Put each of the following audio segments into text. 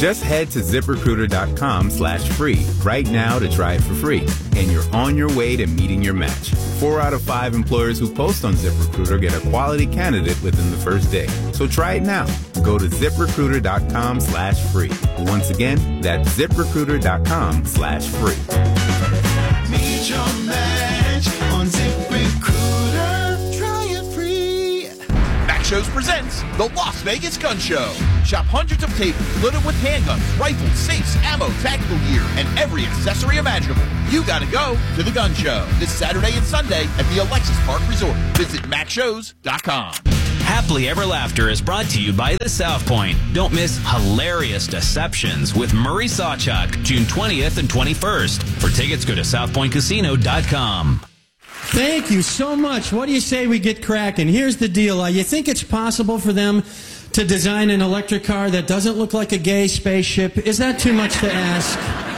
Just head to ZipRecruiter.com/free right now to try it for free. And you're on your way to meeting your match. 4 out of 5 employers who post on ZipRecruiter get a quality candidate within the first day. So try it now. Go to ZipRecruiter.com/free. Once again, that's ZipRecruiter.com/free. Meet your match on ZipRecruiter. Try it free. Mac Shows presents the Las Vegas Gun Show. Shop hundreds of tables loaded with handguns, rifles, safes, ammo, tactical gear, and every accessory imaginable. You gotta go to the gun show this Saturday and Sunday at the Alexis Park Resort. Visit MacShows.com. Happily Ever Laughter is brought to you by the South Point. Don't miss Hilarious Deceptions with Murray Sawchuk, June 20th and 21st. For tickets, go to southpointcasino.com. Thank you so much. What do you say we get cracking? Here's the deal. You think it's possible for them to design an electric car that doesn't look like a gay spaceship? Is that too much to ask?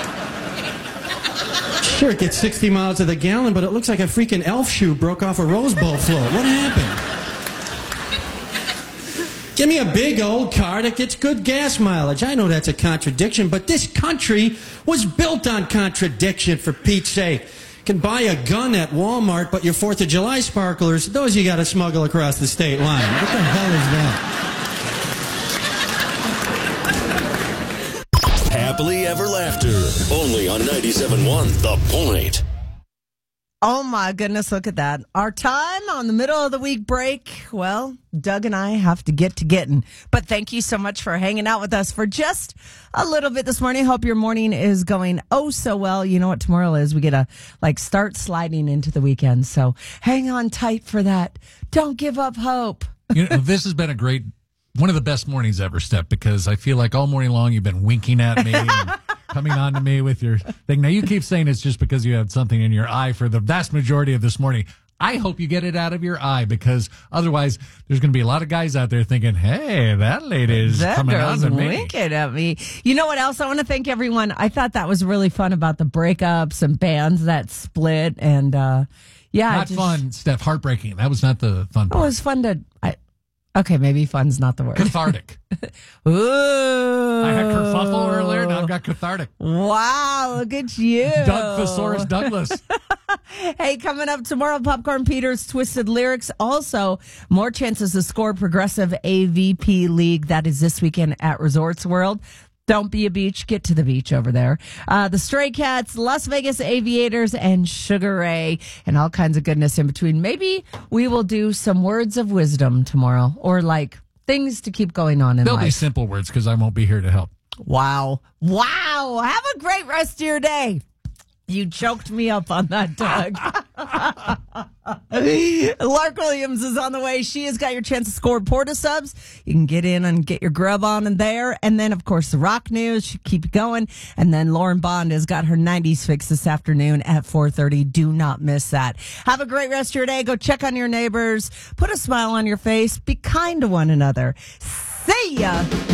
Sure, it gets 60 miles to the gallon, but it looks like a freaking elf shoe broke off a Rose Bowl float. What happened? Give me a big old car that gets good gas mileage. I know that's a contradiction, but this country was built on contradiction, for Pete's sake. You can buy a gun at Walmart, but your 4th of July sparklers, those you got to smuggle across the state line. What the hell is that? Happily Ever Laughter. Only on 97.1 The Point. Oh, my goodness, look at that. Our time on the middle of the week break, well, Doug and I have to get to getting. But thank you so much for hanging out with us for just a little bit this morning. Hope your morning is going oh so well. You know what tomorrow is? We get to start sliding into the weekend. So hang on tight for that. Don't give up hope. This has been one of the best mornings ever, Steph, because I feel like all morning long you've been winking at me and coming on to me with your thing. Now, you keep saying it's just because you had something in your eye for the vast majority of this morning. I hope you get it out of your eye, because otherwise there's going to be a lot of guys out there thinking, hey, that lady's coming on to me. Winking at me. You know what else? I want to thank everyone. I thought that was really fun about the breakups and bands that split. And not fun, Steph. Heartbreaking. That was not the fun part. Oh, it was fun to... Okay, maybe fun's not the word. Cathartic. Ooh. I had kerfuffle earlier, now I've got cathartic. Wow, look at you. Doug Thesaurus Douglas. Hey, coming up tomorrow, Popcorn Peter's Twisted Lyrics. Also, more chances to score Progressive AVP League. That is this weekend at Resorts World. Don't be a beach. Get to the beach over there. The Stray Cats, Las Vegas Aviators, and Sugar Ray, and all kinds of goodness in between. Maybe we will do some words of wisdom tomorrow, or things to keep going on in life. They'll be simple words, because I won't be here to help. Wow. Have a great rest of your day. You choked me up on that, Doug. Lark Williams is on the way. She has got your chance to score Porta Subs. You can get in and get your grub on in there. And then, of course, the rock news should keep going. And then Lauren Bond has got her 90s fix this afternoon at 4:30. Do not miss that. Have a great rest of your day. Go check on your neighbors. Put a smile on your face. Be kind to one another. See ya.